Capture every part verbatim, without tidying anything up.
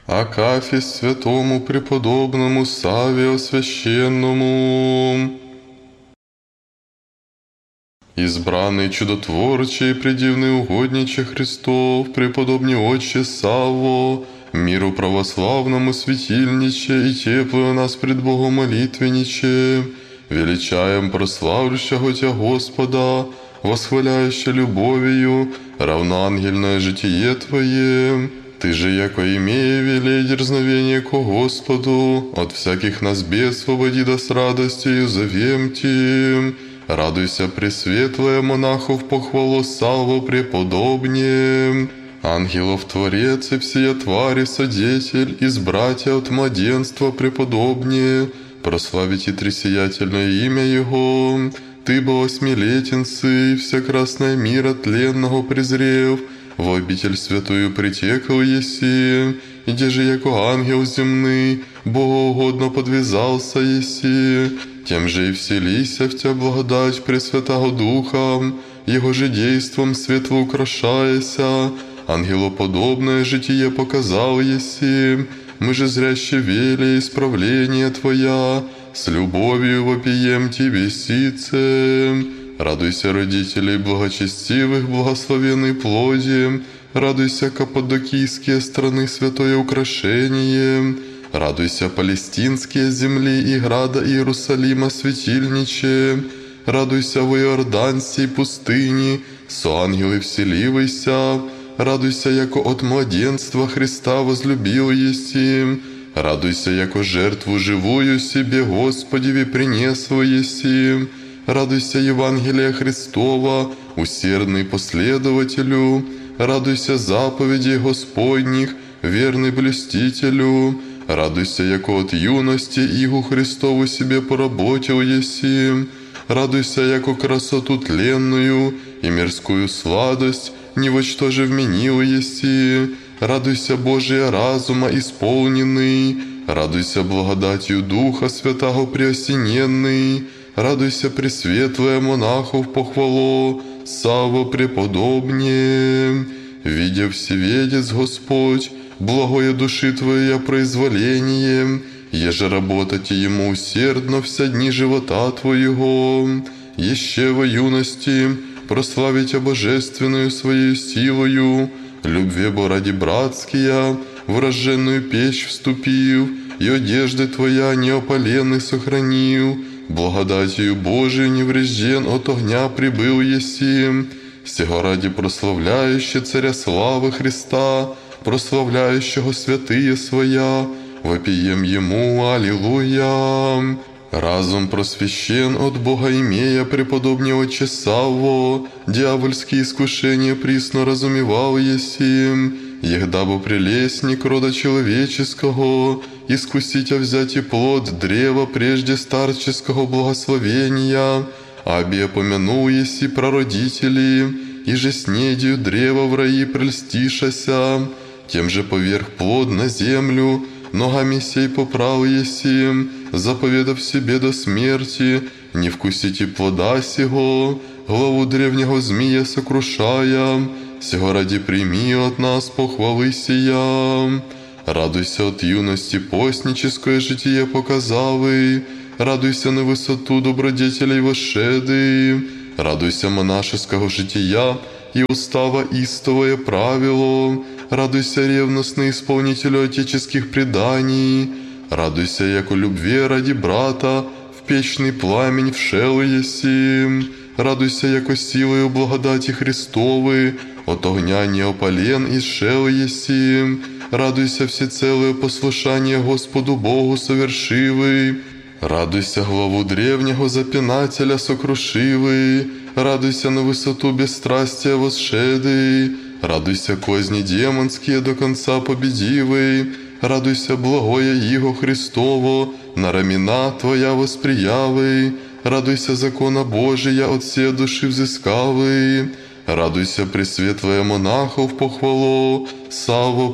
Акафист святому преподобному Саве священному. Избранный чудотворчий, предивный угодниче Христов, преподобный отче Савво, миру православному светильниче и теплую нас пред Богом молитвенниче, величаем прославляющего Тя Господа, восхваляюще любовью, равноангельное житие Твое. Ты же, яко имея велей дерзновение ко Господу, от всяких нас бед свободи да с радостью зовем Ти. Радуйся, пресветлая монахов похвалу Савво преподобнее. Ангелов Творец и всея твари Содетель, избратья от младенства преподобнее, прославите тресиятельное имя Его. Ты бы осмилетен сы, вся красная мира тленного презрев, в обитель святую притекал еси, иде же яко ангел земный, богоугодно подвязался еси, тем же и вселися в Тя благодать Пресвятого Духа, Его же действом светло украшаяся, ангелоподобное житие показал еси, мы же зряще вели исправление Твоя, с любовью вопием Тебе сице. Радуйся, родителей благочестивых, благословенной плоди, радуйся, каппадокийские страны святое украшение, радуйся, палестинские земли и града Иерусалима светильниче, радуйся, в Иорданской пустыни, со ангелы вселивайся, радуйся, яко от младенства Христа возлюбил еси, радуйся, яко жертву живую себе Господеви принесла еси, радуйся, Евангелия Христова, усердный последователю, радуйся, заповедей Господних, верный блюстителю, радуйся, яко от юности Игу Христову себе поработил еси, радуйся, яко красоту тленную и мирскую сладость ни во что же вменил еси, радуйся, Божия разума исполненный, радуйся, благодатью Духа Святого преосененный, радуйся, пресветлая монахов похвало, Савво преподобнее. Видя всеведец Господь, благое души Твоя произволение, еже работайте Ему усердно вся дни живота Твоего, еще во юности прославите божественную Своей силою, любви бо ради братския, в рожденную печь вступив, и одежды Твоя неопаленной сохранил, благодатью Божией неврежден от огня прибыл еси, сего ради прославляющий Царя славы Христа, прославляющего святые Своя, вопием Ему, аллилуйя. Разум просвящен от Бога имея преподобнее отче Савво, дьявольские искушения присно разумевал еси, егда бы прелестник рода человеческого, искусить взять и плод древа прежде старческого благословения, аби помянул еси прародители, и же снедью древа в раи прельстишася, тем же поверх плод на землю, ногами сей поправ еси, заповедав себе до смерти, не вкусите плода сего, главу древнего змея сокрушая, сего ради прими от нас похвалы сия. Радуйся от юности постническое житие показавы, радуйся на высоту добродетелей вошеды, радуйся монашеского жития и устава истовое правило, радуйся ревностный исполнителю отеческих преданий, радуйся, яко любви ради брата в печный пламень вшел еси, радуйся, яко силою благодати Христовы от огня неопален исшел еси, радуйся всецелое послушание Господу Богу совершивый, радуйся главу древнего запинателя сокрушивый, радуйся на высоту бесстрастия восшедый, радуйся козни демонские до конца победивый, радуйся благое Иго Христово, на рамена Твоя восприявый, радуйся закона Божия от все души взыскавый, радуйся, пресветлая монахов похвало, Савво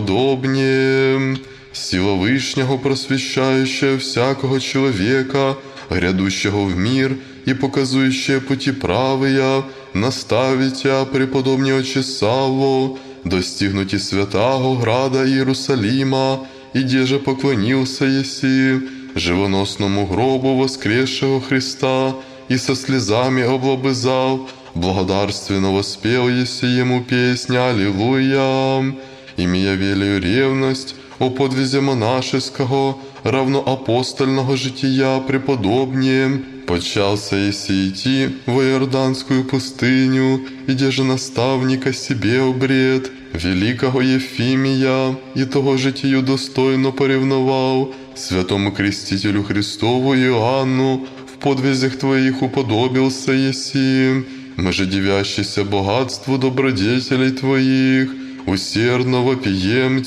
преподобнее, сила Вышнего просвещающая всякого человека, грядущего в мир и показующая пути правые, наставите, преподобнее отче Савво, достигнути святаго града Иерусалима, и деже поклонился еси живоносному гробу воскресшего Христа, и со слезами облобызал, благодарственно воспел еси ему песня «Аллилуйя». Имея велию ревность о подвизе монашеского, равноапостольного жития преподобнее, почался еси идти во Иорданскую пустыню, и деже наставника себе обред, великого Ефимия, и того житию достойно поревновал, святому крестителю Христову Иоанну, в подвизях Твоих уподобился еси, мы же дивящийся богатству добродетелей Твоих, усердно вопием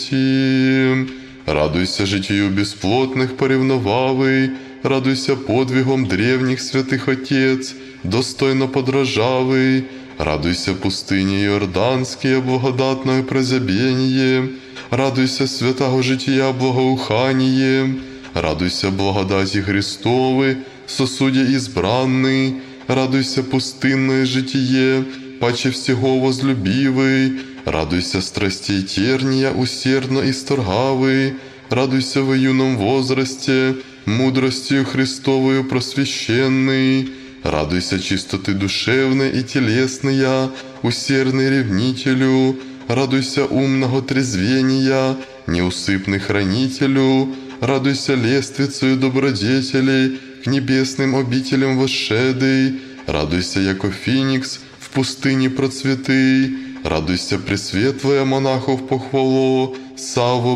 Ти. Радуйся житию бесплотных поревновавый, радуйся подвигом древних святых Отец, достойно подражавый, радуйся пустыне Иорданские, благодатное прозябение, радуйся святого жития благоухание, радуйся благодати Христовы, сосуде избранный, радуйся пустынное житие, паче всего возлюбивый, радуйся страстей терния, усердно исторгавый, радуйся в юном возрасте, мудростью Христовою просвещенный, радуйся чистоты душевной и телесная, усердный ревнителю, радуйся умного трезвения, неусыпный хранителю, радуйся лествицею добродетелей, к небесным обителям восшедый, радуйся, яко феникс в пустыне процветый, радуйся, пресветлая монахов похвало, Савво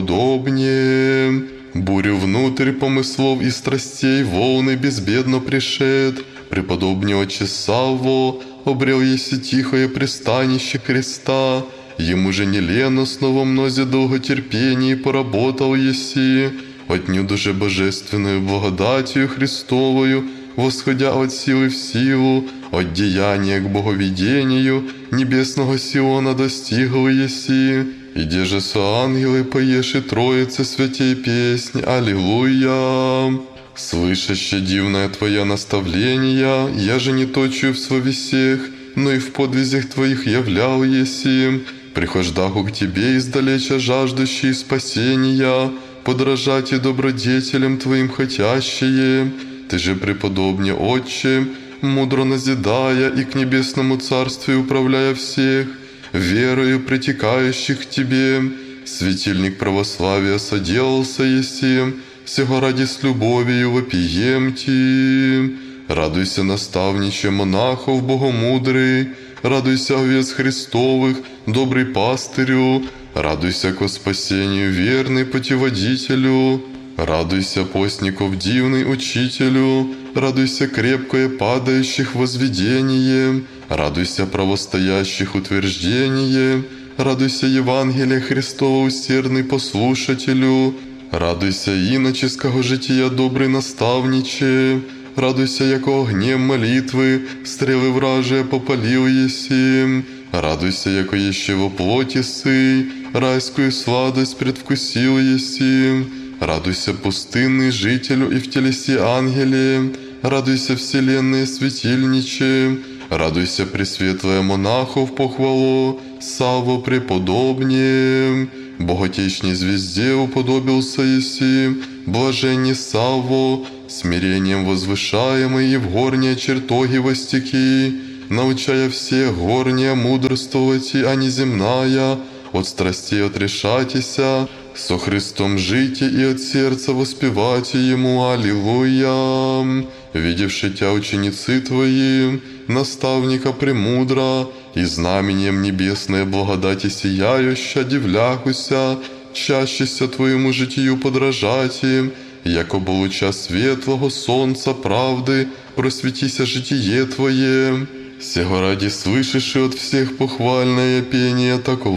преподобнее. Бурю внутрь помыслов и страстей волны безбедно пришед, преподобнее отче Савво обрел еси тихое пристанище креста, ему же нелено снова мнозе долготерпений поработал еси, отнюдь же божественную благодатью Христовою, восходя от силы в силу, от деяния к боговедению, небесного Сиона достигл еси, и деже со ангелы поешь и Троице святей песнь «Аллилуйя». Слышаще дивное Твое наставление, я же не точую в словесех, но и в подвизях Твоих являл еси, прихождаху к Тебе издалеча жаждущие спасения, подражать и добродетелям Твоим хотящие. Ты же, преподобне Отче, мудро назидая и к небесному царству управляя всех, верою притекающих к Тебе, светильник православия соделался еси, всего ради с любовью вопием Ти. Радуйся, наставниче монахов богомудрый, радуйся, овец Христовых, добрый пастырю, радуйся ко спасению верный путеводителю, радуйся, постников дивный учителю, радуйся, крепкое падающих возведение, радуйся, правостоящих утверждение, радуйся, Евангелие Христова усердный послушателю, радуйся, иноческого жития добрый наставниче, радуйся, яко огнем молитвы стрелы вражие попалил еси, радуйся, яко еще во плоти сый, райскую сладость предвкусил еси, радуйся, пустынный жителю и в телеси ангеле, радуйся, вселенные светильниче, радуйся, пресветлая монахов похвало, Савво преподобнее, боготечней звезде уподобился еси, блаженне Савво, смирением возвышаемый и в горние чертоги востеки, научая всех горние мудрствовать, а не земная, от страстей отрешатися, со Христом жите и от сердца воспевайте Ему Аллилуйя. Видевши Тя ученицы Твои, наставника премудра, и знаменем небесной благодати сияюща, дивляхуся, чащися Твоему житию подражати, яко бы луча светлого солнца правды просветися житие Твое. Сего ради слышишь от всех похвальное пение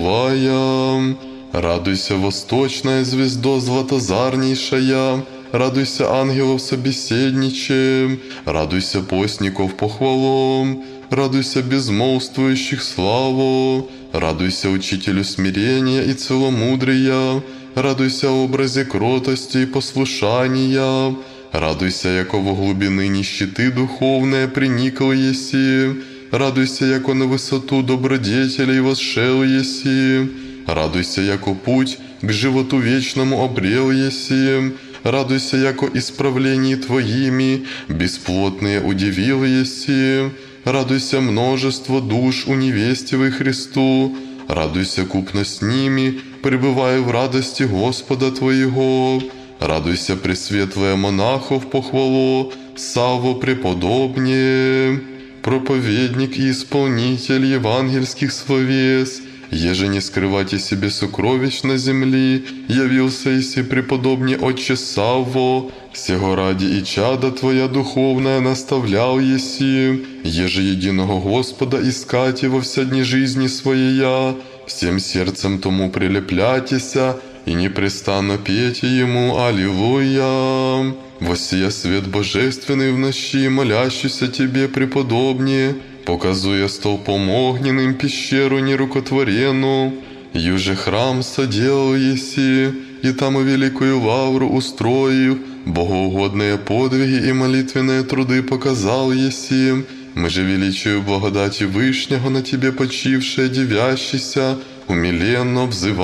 таковая. Радуйся, восточная звездо златозарнейшая, радуйся, ангелов собеседниче, радуйся, постников похвалом, радуйся, безмолвствующих славу, радуйся, учителю смирения и целомудрия, радуйся, образе кротости и послушания, радуйся, яко во глубины нищеты духовная приникл еси, радуйся, яко на высоту добродетелей восшел еси. Радуйся, яко путь к животу вечному обрел еси. Радуйся, яко исправлений Твоими бесплотные удивил еси. Радуйся, множество душ у невестивой Христу. Радуйся купно с ними, пребывая в радости Господа Твоего. Радуйся, пресветлая монахов похвало, Савво преподобнее. Проповедник и исполнитель евангельских словес, еже не скрывайте себе сокровищ на земли, явился еси преподобнее Отче Савво, сего ради и чада Твоя духовная наставлял еси, еже единого Господа искати во все дни жизни своей, всем сердцем тому прилепляйтеся и непрестанно пейте Ему Аллилуйя. Воссия свет божественный в ночи, молящийся Тебе, преподобнее, показуя столпом огненным пещеру нерукотворенную, юже храм соделал еси, и там и великую лавру устроив, богоугодные подвиги и молитвенные труды показал еси. Мы же величию благодати Вышнего на Тебе почившие, девящийся, умиленно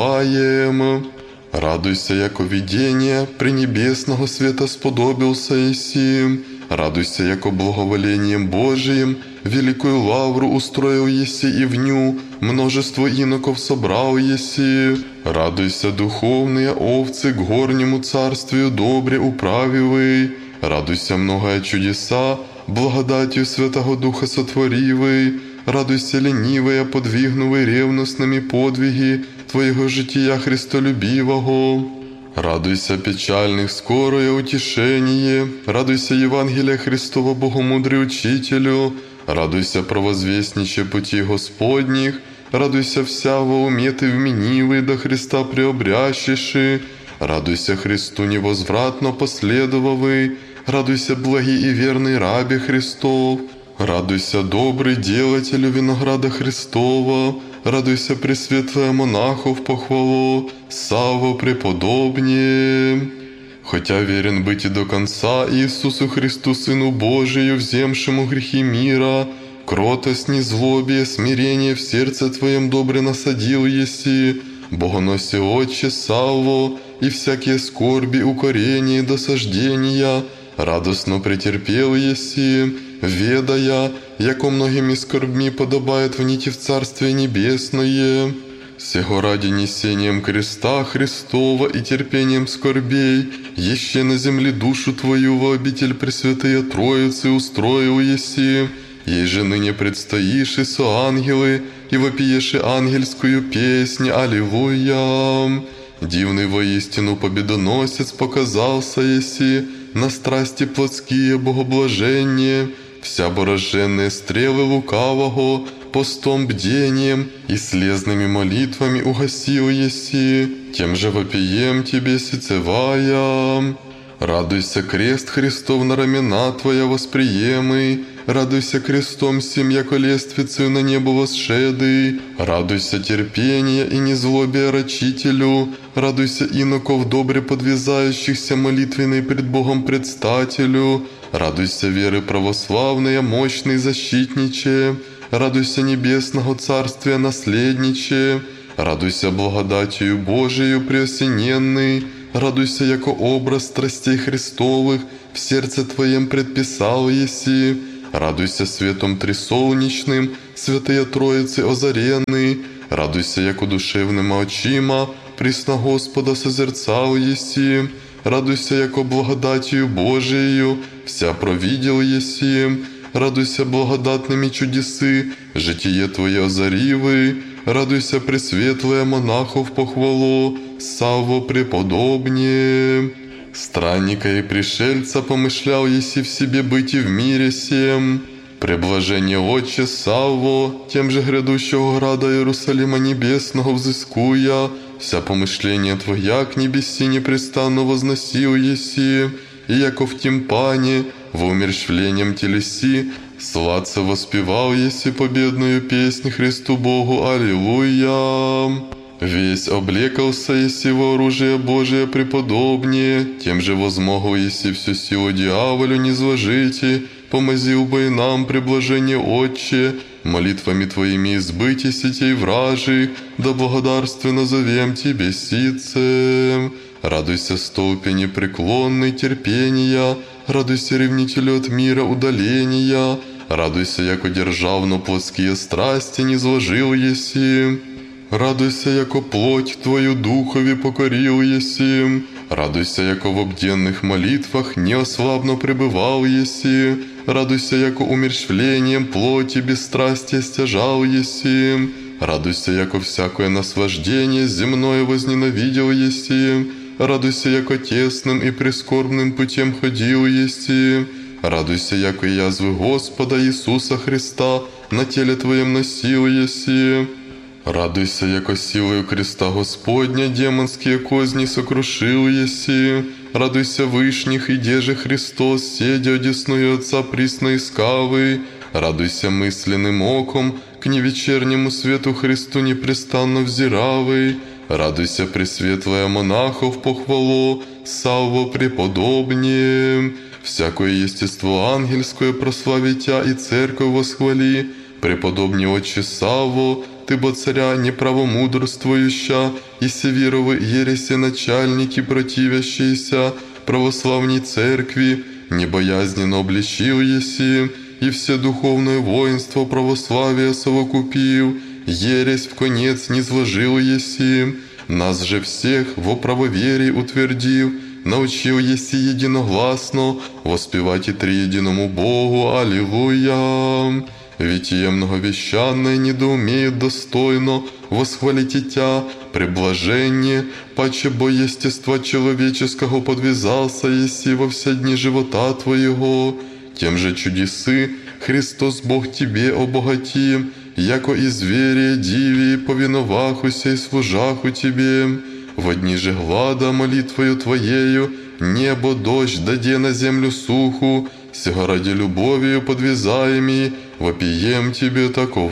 взываем. Радуйся, яко видение пренебесного света сподобился еси. Радуйся, яко благоволением Божиим великую лавру устроил еси и в ню множество иноков собрал еси. Радуйся, духовные овцы к горнему царствию добре управивый. Радуйся, многое чудеса благодатью Святого Духа сотворивый. Радуйся, ленивые, подвигнувый ревностными подвиги Твоего жития Христолюбивого. Радуйся, печальных, скорое утешение. Радуйся, Евангелие Христова, Богомудрый Учителю. Радуйся, провозвестниче пути Господних. Радуйся, вся во уме Ты вменивый, до Христа преобрящиши. Радуйся, Христу невозвратно последовавый. Радуйся, благий и верный рабе Христов. Радуйся, добрый делателю винограда Христова. Радуйся, пресветлая монахов похвало, Савво преподобнее. Хотя верен быть и до конца Иисусу Христу, Сыну Божию, вземшему грехи мира, кротость, незлобие, смирение в сердце Твоем добре насадил еси, Богоносе Отче Савво, и всякие скорби, укорения, досаждения радостно претерпел еси, ведая, яко многими скорбми подобает внити в Царствие Небесное. Сего ради несением креста Христова и терпением скорбей, еще на земле душу Твою во обитель Пресвятые Троицы устроил еси, ей же ныне предстоишь и со ангелы, и вопиеши ангельскую песнь Аллилуйя. Дивный воистину победоносец показался еси, на страсти плотские богоблажения, вся бороженные стрелы лукавого, постом бдением и слезными молитвами угасил еси, тем же вопием Тебе сицевая. Радуйся, крест Христов на рамена Твоя восприемый, радуйся крестом сим, яко лествицею на небо восшедый, радуйся терпения и незлобия рачителю, радуйся иноков добре подвязающихся молитвенной пред Богом предстателю, радуйся веры православная, мощный защитниче, радуйся небесного царствия наследниче, радуйся благодатью Божию преосененный, радуйся, яко образ страстей Христовых в сердце Твоем предписал еси, радуйся светом трисолнечным, Святые Троицы озаренный, радуйся, яко душевным очима присно Господа созерцал еси, радуйся, яко благодатью Божией вся провидел еси, радуйся благодатными чудесы, житие Твое озаривый, радуйся, пресветлая монахов похвало, Савво преподобнее. Странника и пришельца помышлял еси в себе быть и в мире сем. Преблажение Отче Савво, тем же грядущего града Иерусалима Небесного взыскуя, вся помышления Твоя к небеси непрестанно возносил еси, и яко в тимпане, в умерщвлением телеси, сладко воспевал еси победную песнь Христу Богу Аллилуйя. Весь облекался еси во оружие Божие преподобнее, тем же возмогл еси всю силу дьяволю низложите, помози убой нам, преблажение Отче, молитвами Твоими избытие сетей вражьих, да благодарственно зовем Тебе ситцем. Радуйся, столпе непреклонный терпения, радуйся, ревнителю от мира удаления, радуйся, яко державно плотские страсти не зложил еси. Радуйся, яко плоть Твою духові покорил еси. Радуйся, яко в обденных молитвах неослабно пребывал еси. Радуйся, яко умерщвлением плоти бесстрастия стяжал еси. Радуйся, яко всякое наслаждение земное возненавидел еси. Радуйся, яко тесным и прискорбным путем ходил еси. Радуйся, яко язвы Господа Иисуса Христа на теле Твоем носил еси. Радуйся, яко силою креста Господня демонские козни сокрушил еси. Радуйся, вышних, и деже Христос, седя одесную Отца присной скавы. Радуйся мысленным оком, к невечернему свету Христу непрестанно взиравый. Радуйся, пресветлая монахов похвало, Савво преподобнее. Всякое естество ангельское прослави Тя и церковь восхвали. Преподобнее Отче Савво, Ты бо царя неправомудрствующа, и севировы ереси начальники противящиеся православней церкви, небоязненно обличил еси, и все духовное воинство православия совокупил, ересь в конец не зложил еси, нас же всех во правоверии утвердив, научил еси единогласно воспевать и триединому Богу, аллилуйя. Ведь ие многовещанное недоумеет достойно восхвалить Тя, преблажение, паче бо естества человеческого подвязался еси во все дни живота Твоего. Тем же чудесы Христос Бог Тебе обогати, яко и звери, диви, повиновахуся и служаху Тебе. В дни же глада молитвою Твоею небо дождь даде на землю суху, сего ради любовью подвязаеми, вопием Тебе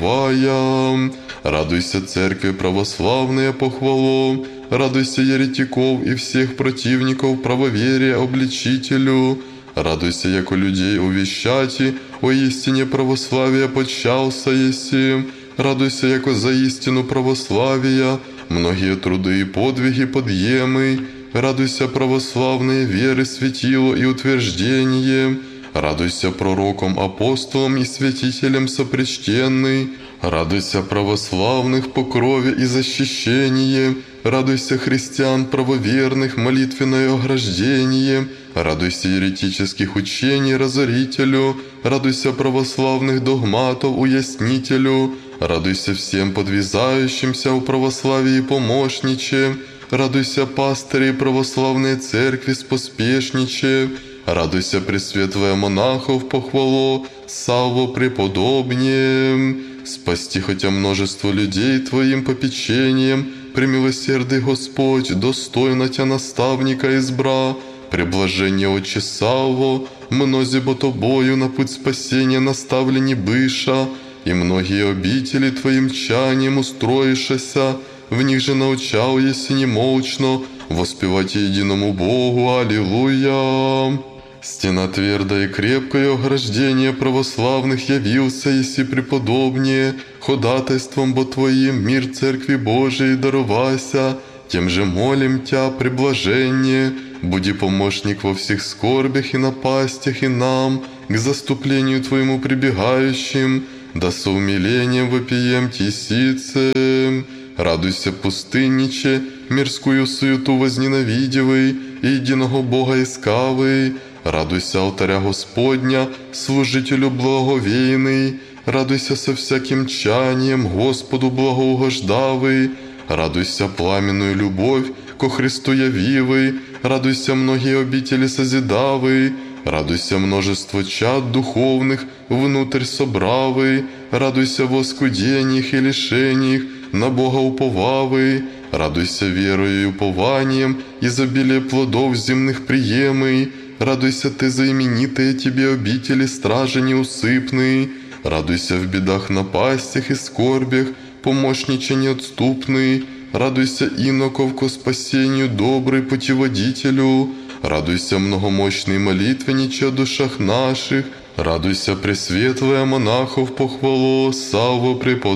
таковая. Радуйся, церковь православная похвало, радуйся еретиков и всех противников правоверия обличителю. Радуйся, яко людей увещати, о истине православия подчался еси. Радуйся, яко за истину православия многие труды и подвиги подъемы. Радуйся, православные веры светило и утверждение. Радуйся, пророком, апостолом и святителем сопричтенный. Радуйся, православных по крови и защищение. Радуйся, христиан правоверных, молитвенное ограждение. Радуйся, еретических учений разорителю. Радуйся, православных догматов уяснителю. Радуйся всем подвязающимся у православии помощниче. Радуйся, пастыри православной церкви споспешниче. Радуйся, пресветлая монахов похвало, Савво преподобнее. Спасти хотя множество людей Твоим попечением, премилосердый Господь, достойно Тя наставника избра. Преблажение Отче Савво, мнози бо Тобою на путь спасения наставлени быша, и многие обители Твоим чанием устроишася, в них же научал еси немолчно воспевать единому Богу, аллилуйя. Стена твердая и крепкое ограждение православных явился, еси преподобнее, ходатайством бо Твоим мир Церкви Божией даровася, тем же молим Тя, преблажение, буди помощник во всех скорбях и напастях и нам, к заступлению Твоему прибегающим, да со умилением вопием Тисице. Радуйся, пустынниче, мирскую суету возненавидевый, и единого Бога искавый. Радуйся, алтаря Господня, служителю благовейный. Радуйся со всяким чанием, Господу благоугождавый. Радуйся, пламенную любовь ко Христу явивый. Радуйся, многие обители созидавый. Радуйся, множество чад духовных внутрь собравый. Радуйся в оскудениях и лишениях, на Бога уповавый. Радуйся верою и упованием, изобилие плодов земных приемый. Радуйся Ты за именитые Тебе обители стражи неусыпные. Радуйся в бедах, напастях и скорбях, помощниче неотступный. Радуйся, иноков ко спасению добрый путеводителю. Радуйся, многомощный молитвенниче о душах наших. Радуйся, пресветлая монахов похвало, Савво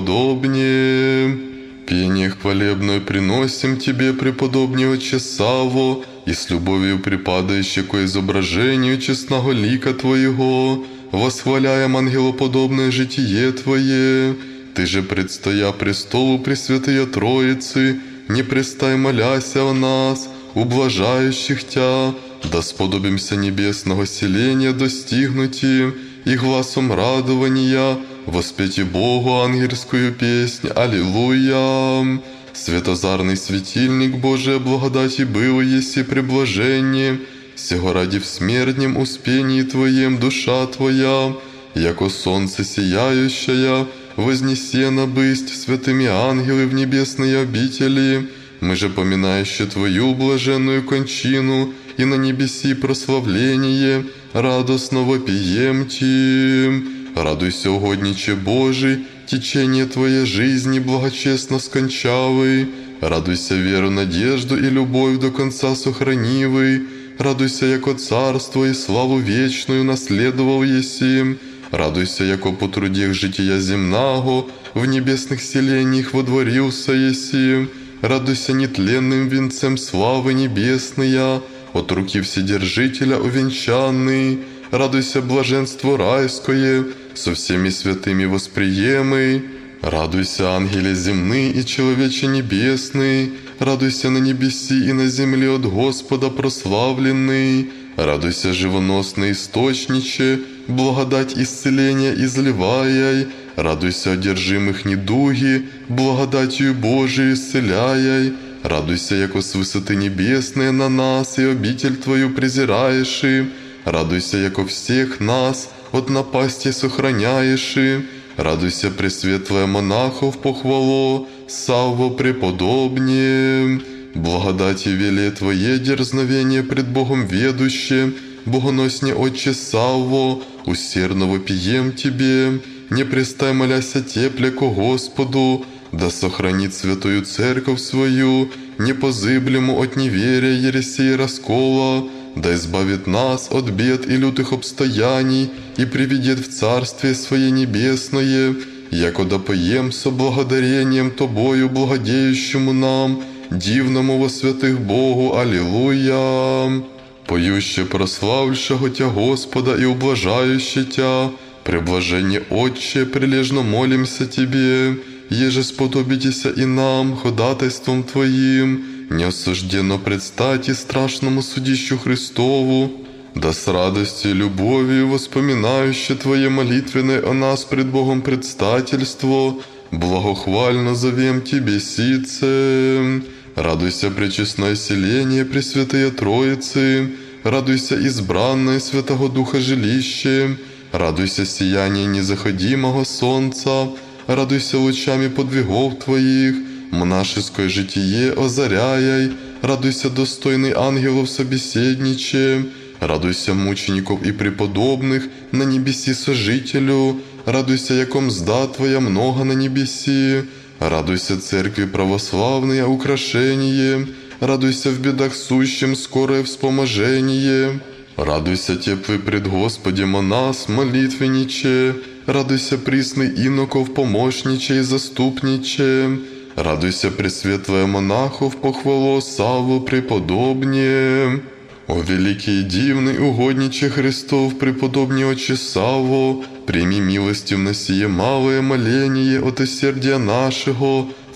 преподобнее. Пение хвалебное приносим Тебе, преподобнее Отче Савво, и с любовью припадающее ко изображению честного лика Твоего, восхваляем ангелоподобное житие Твое. Ты же, предстоя престолу Пресвятые Троицы, не престай моляся о нас, ублажающих Тя, да сподобимся небесного селения достигнути, и гласом радования воспети Богу ангельскую песнь. Аллилуйя! Светозарный светильник Божия благодати был еси приблажение, сего ради в смертнем успении Твоем душа Твоя, яко солнце сияющая, вознесена бысть святыми ангелы в небесные обители. Мы же, поминающие Твою блаженную кончину и на небеси прославление, радостно вопием Ти. Радуйся, угодниче Божий, течение Твоей жизни благочестно скончавый. Радуйся, веру, надежду и любовь до конца сохранивый. Радуйся, яко царство и славу вечную наследовал еси. Радуйся, яко по трудех жития земного в небесных селениях водворился еси. Радуйся нетленным венцем славы небесная, от руки Вседержителя увенчанный. Радуйся, блаженство райское, со всеми святыми восприемый. Радуйся, ангеле земные и человече небесный. Радуйся на небеси и на земле от Господа прославленный. Радуйся, живоносный источниче, благодать исцеления изливаяй. Радуйся, одержимых недуги, благодатью Божией исцеляй. Радуйся, яко с высоты небесной на нас и обитель Твою презираешь. Радуйся, яко всех нас от напасти сохраняешь. Радуйся, пресветлая монахов похвало, Савво преподобнее. Благодати веле Твое дерзновение пред Богом ведуще, богоносне Отче Савво, усердно вопием Тебе. Не престай моляся тепле ко Господу, да сохранит святую церковь свою, непозыблему от неверия, ереси и раскола, да избавит нас от бед и лютых обстояний и приведет в Царствие Свое Небесное, яко да поем со благодарением Тобою, благодеющему нам, дивному во святых Богу. Аллилуйя! Поюще прославившего Тя Господа и ублажающий Тя, преблажение Отче, прилежно молимся Тебе, еже сподобитеся и нам ходатайством Твоим, неосужденно предстать и страшному судищу Христову, да с радостью и любовью воспоминающее Твое молитвенное о нас пред Богом предстательство, благохвально зовем Тебе сице. Радуйся, пречестное селение Пресвятые Троицы, радуйся, избранное Святого Духа жилище, радуйся, сияние незаходимого солнца, радуйся лучами подвигов Твоих, монашеское житие озаряй, радуйся, достойный ангелов собеседниче, радуйся, мучеников и преподобных на небеси сожителю, радуйся, яко мзда Твоя много на небеси, радуйся, церкви православные украшение, радуйся в бедах сущим скорое вспоможение, радуйся, теплый пред Господем о нас молитвенниче, радуйся, присный иноков помощниче и заступниче, радуйся, пресветлая монахов похвало, Савво преподобнее. О великий и дивный угодниче Христов, преподобнее Отче Савво, прими милостью на сие малое моление от усердия нашего,